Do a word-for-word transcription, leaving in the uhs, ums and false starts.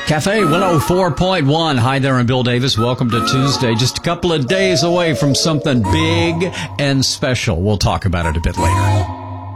Cafe one oh four point one. Hi there, I'm Bill Davis. Welcome to Tuesday. Just a couple of days away from something big and special. We'll talk about it a bit later.